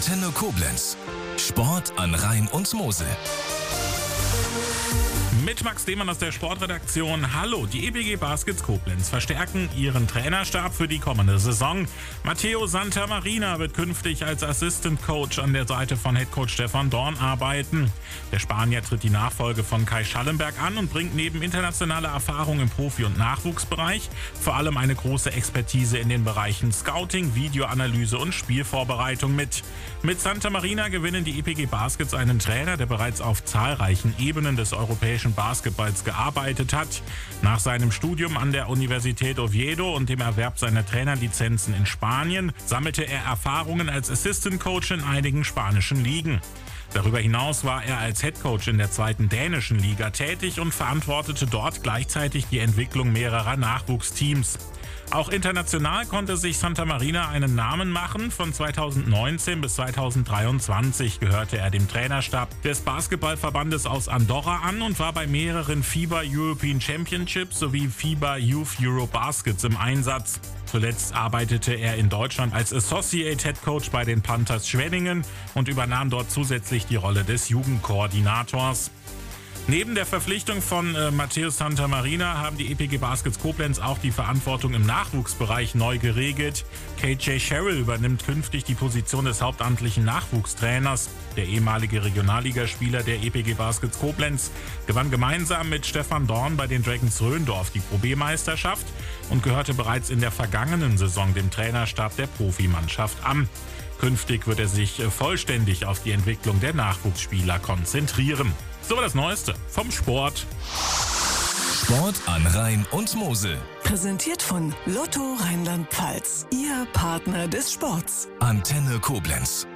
Antenne Koblenz. Sport an Rhein und Mosel. Mit Max Lehmann aus der Sportredaktion. Hallo, die EPG Baskets Koblenz verstärken ihren Trainerstab für die kommende Saison. Matteo Santamarina wird künftig als Assistant Coach an der Seite von Headcoach Stefan Dorn arbeiten. Der Spanier tritt die Nachfolge von Kai Schallenberg an und bringt neben internationaler Erfahrung im Profi- und Nachwuchsbereich vor allem eine große Expertise in den Bereichen Scouting, Videoanalyse und Spielvorbereitung mit. Mit Santamarina gewinnen die EPG Baskets einen Trainer, der bereits auf zahlreichen Ebenen des europäischen Basketballs gearbeitet hat. Nach seinem Studium an der Universität Oviedo und dem Erwerb seiner Trainerlizenzen in Spanien sammelte er Erfahrungen als Assistant Coach in einigen spanischen Ligen. Darüber hinaus war er als Headcoach in der 2. dänischen Liga tätig und verantwortete dort gleichzeitig die Entwicklung mehrerer Nachwuchsteams. Auch international konnte sich Santamarina einen Namen machen. Von 2019 bis 2023 gehörte er dem Trainerstab des Basketballverbandes aus Andorra an und war bei mehreren FIBA European Championships sowie FIBA Youth Eurobaskets im Einsatz. Zuletzt arbeitete er in Deutschland als Associate Head Coach bei den Panthers Schwenningen und übernahm dort zusätzlich die Rolle des Jugendkoordinators. Neben der Verpflichtung von Matteo Santamarina haben die EPG Baskets Koblenz auch die Verantwortung im Nachwuchsbereich neu geregelt. KJ Sherrill übernimmt künftig die Position des hauptamtlichen Nachwuchstrainers. Der ehemalige Regionalligaspieler der EPG Baskets Koblenz gewann gemeinsam mit Stefan Dorn bei den Dragons Röndorf die Pro B-Meisterschaft und gehörte bereits in der vergangenen Saison dem Trainerstab der Profimannschaft an. Künftig wird er sich vollständig auf die Entwicklung der Nachwuchsspieler konzentrieren. So war das Neueste vom Sport. Sport an Rhein und Mosel. Präsentiert von Lotto Rheinland-Pfalz. Ihr Partner des Sports. Antenne Koblenz.